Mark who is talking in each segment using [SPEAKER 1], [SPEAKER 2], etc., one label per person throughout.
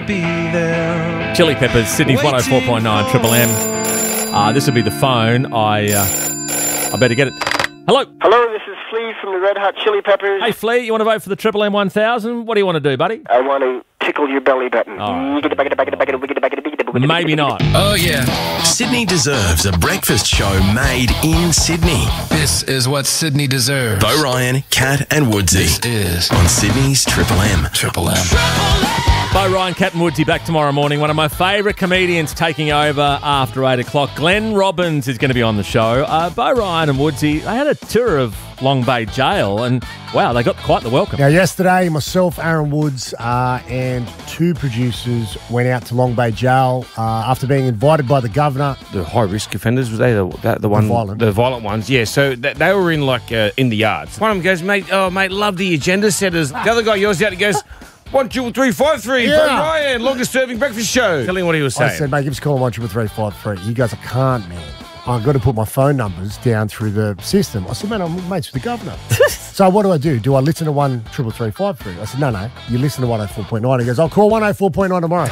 [SPEAKER 1] be there.
[SPEAKER 2] Chili Peppers, Sydney's 104.9 Triple M. This will be the phone. I better get it. Hello.
[SPEAKER 3] Hello, this is Flea from the Red Hot Chili Peppers.
[SPEAKER 2] Hey, Flea, you want to vote for the Triple M 1000? What do you want to do, buddy?
[SPEAKER 3] I want to tickle your belly button.
[SPEAKER 2] Maybe not.
[SPEAKER 4] Oh, yeah. Sydney deserves a breakfast show made in Sydney.
[SPEAKER 5] This is what Sydney deserves.
[SPEAKER 4] Bo Ryan, Kat and Woodsy.
[SPEAKER 5] This is
[SPEAKER 4] on Sydney's Triple M.
[SPEAKER 5] Triple M.
[SPEAKER 2] Bo Ryan, Kat and Woodsy back tomorrow morning. One of my favourite comedians taking over after 8 o'clock. Glenn Robbins is going to be on the show. Bo Ryan and Woodsy, they had a tour of Long Bay Jail and, wow, they got quite the welcome.
[SPEAKER 6] Now, yesterday, myself, Aaron Woods, and two producers went out to Long Bay Jail after being invited by the governor.
[SPEAKER 7] The high-risk offenders, was they the one? The violent ones, yeah. So they were in, in the yards. One of them goes, mate, love the agenda setters. The other guy yells out, he goes, 1, 2, 3, 5, 3,
[SPEAKER 6] Yeah.
[SPEAKER 7] Bo Ryan, longest serving breakfast show. Tell him what he was saying.
[SPEAKER 6] I said, mate, give us a call on 1 3 5 3. He goes, I can't, man. I've got to put my phone numbers down through the system. I said, man, I'm mates with the governor. So what do? Do I listen to 1 3 5 3? I said, no. You listen to 104.9. He goes, I'll call 104.9 tomorrow.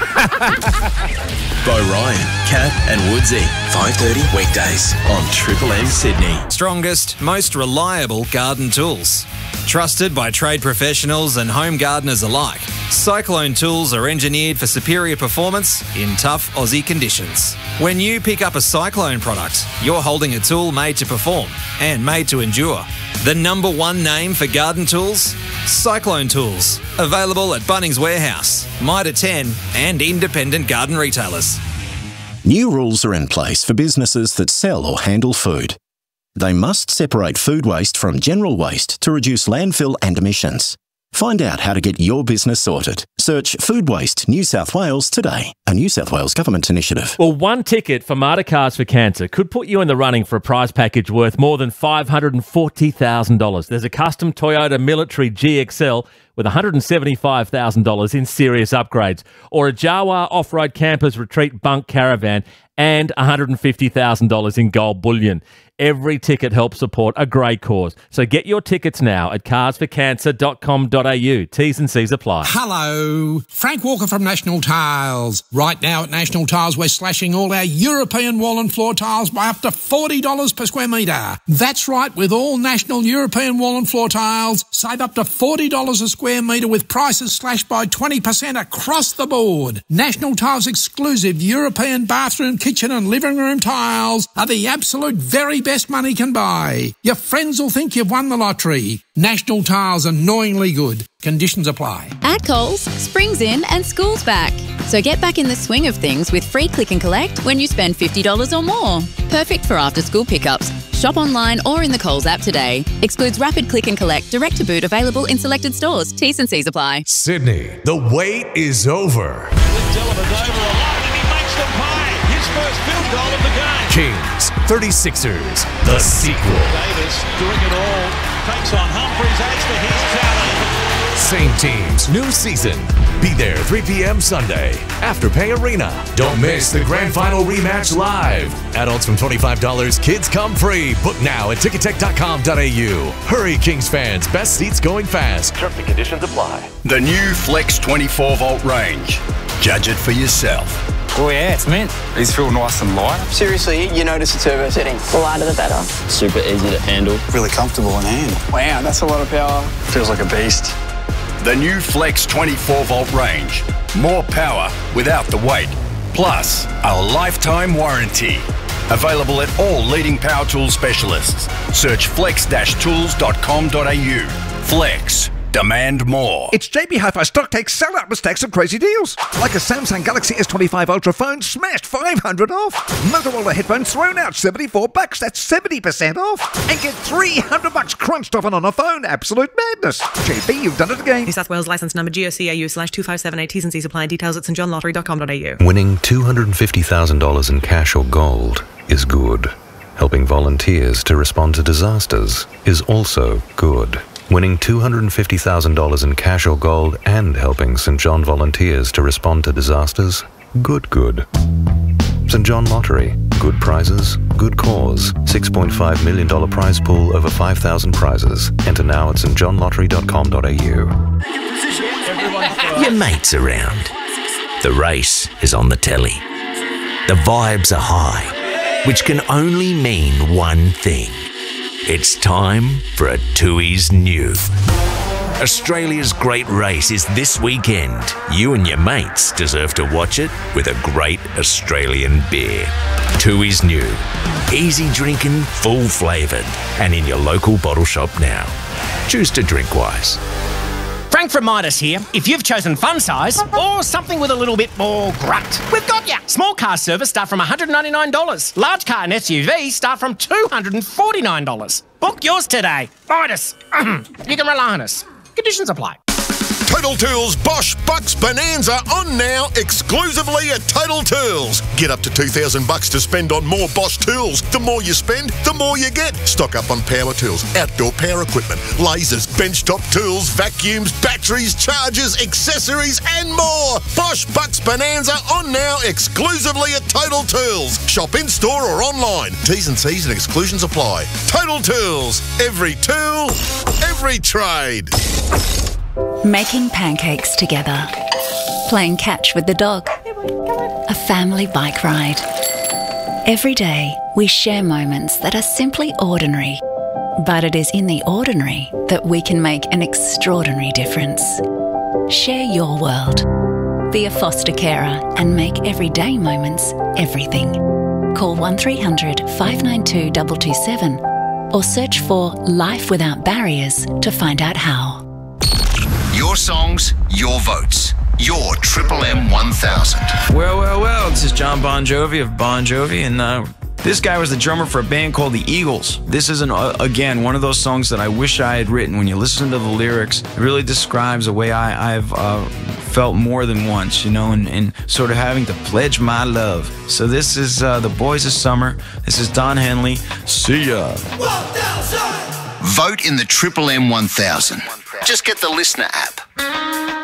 [SPEAKER 4] Bo Ryan, Kat and Woodsy. 5:30 weekdays on Triple M Sydney.
[SPEAKER 8] Strongest, most reliable garden tools. Trusted by trade professionals and home gardeners alike, Cyclone tools are engineered for superior performance in tough Aussie conditions. When you pick up a Cyclone product, you're holding a tool made to perform and made to endure. The #1 name for garden tools? Cyclone Tools. Available at Bunnings Warehouse, Mitre 10 and independent garden retailers.
[SPEAKER 9] New rules are in place for businesses that sell or handle food. They must separate food waste from general waste to reduce landfill and emissions. Find out how to get your business sorted. Search Food Waste New South Wales today, a New South Wales government initiative.
[SPEAKER 2] Well, one ticket for Mater Cars for Cancer could put you in the running for a prize package worth more than $540,000. There's a custom Toyota Military GXL with $175,000 in serious upgrades, or a Jawa Off-Road Campers Retreat Bunk Caravan and $150,000 in gold bullion. Every ticket helps support a great cause. So get your tickets now at carsforcancer.com.au. T's and C's apply.
[SPEAKER 10] Hello, Frank Walker from National Tiles. Right now at National Tiles, we're slashing all our European wall and floor tiles by up to $40 per square metre. That's right, with all National European wall and floor tiles, save up to $40 a square metre with prices slashed by 20% across the board. National Tiles' exclusive European bathroom, kitchen and living room tiles are the absolute very best money can buy. Your friends will think you've won the lottery. National Tiles, annoyingly good. Conditions apply.
[SPEAKER 11] At Coles, spring's in and school's back. So get back in the swing of things with free click and collect when you spend $50 or more. Perfect for after-school pickups. Shop online or in the Coles app today. Excludes rapid click and collect, direct to boot, available in selected stores. T's and C's apply.
[SPEAKER 12] Sydney, the wait is over.
[SPEAKER 1] First field goal of the game.
[SPEAKER 12] Kings, 36ers, the sequel.
[SPEAKER 1] Davis doing it all. Takes on Humphries, adds to his tally.
[SPEAKER 12] Same teams, new season. Be there 3 p.m. Sunday, Afterpay Arena. Don't miss the grand final rematch live. Adults from $25, kids come free. Book now at tickettech.com.au. Hurry, Kings fans. Best seats going fast. Terms and conditions apply.
[SPEAKER 13] The new Flex 24-volt range. Judge it for yourself.
[SPEAKER 14] Oh yeah, it's mint. These feel nice and light.
[SPEAKER 15] Seriously, you notice the turbo setting. The lighter the better.
[SPEAKER 14] Super easy to handle.
[SPEAKER 13] Really comfortable in hand.
[SPEAKER 15] Wow, that's a lot of power.
[SPEAKER 14] Feels like a beast.
[SPEAKER 13] The new Flex 24-volt range. More power without the weight. Plus, a lifetime warranty. Available at all leading power tool specialists. Search flex-tools.com.au. Flex. Demand more.
[SPEAKER 16] It's JB Hi-Fi Stock Take Sellout with stacks of crazy deals. Like a Samsung Galaxy S25 Ultra phone smashed $500 off. Motorola headphones thrown out $74. That's 70% off. And get $300 crunched off on a phone. Absolute madness. JB, you've done it again.
[SPEAKER 17] New South Wales licence number GOCAU/2578. T's and C's apply. Details at stjohnlottery.com.au.
[SPEAKER 18] Winning $250,000 in cash or gold is good. Helping volunteers to respond to disasters is also good. Winning $250,000 in cash or gold and helping St John volunteers to respond to disasters? Good. St John Lottery. Good prizes, good cause. $6.5 million prize pool, over 5,000 prizes. Enter now at stjohnlottery.com.au.
[SPEAKER 4] Your mates around.
[SPEAKER 19] The race is on the telly. The vibes are high, which can only mean one thing. It's time for a Tooheys New. Australia's great race is this weekend. You and your mates deserve to watch it with a great Australian beer. Tooheys New. Easy drinking, full flavoured, and in your local bottle shop now. Choose to drink wise.
[SPEAKER 20] Frank from Midas here. If you've chosen fun size or something with a little bit more grunt, we've got ya. Small car service start from $199. Large car and SUV start from $249. Book yours today. Midas. You can rely on us. Conditions apply.
[SPEAKER 21] Total Tools Bosch Bucks Bonanza on now exclusively at Total Tools. Get up to $2,000 to spend on more Bosch tools. The more you spend, the more you get. Stock up on power tools, outdoor power equipment, lasers, benchtop tools, vacuums, batteries, chargers, accessories and more. Bosch Bucks Bonanza on now exclusively at Total Tools. Shop in store or online. T's and C's and exclusions apply. Total Tools. Every tool, every trade.
[SPEAKER 22] Making pancakes together, playing catch with the dog, a family bike ride. Every day, we share moments that are simply ordinary, but it is in the ordinary that we can make an extraordinary difference. Share your world. Be a foster carer and make everyday moments everything. Call 1300 592 227 or search for Life Without Barriers to find out how.
[SPEAKER 23] Your songs, your votes. Your Triple M 1000.
[SPEAKER 24] Well, this is John Bon Jovi of Bon Jovi, and this guy was the drummer for a band called the Eagles. This is, again, one of those songs that I wish I had written. When you listen to the lyrics, it really describes a way I've felt more than once, you know, and sort of having to pledge my love. So this is The Boys of Summer. This is Don Henley. See ya.
[SPEAKER 23] 1000. Vote in the Triple M 1000. Just get the Listener app.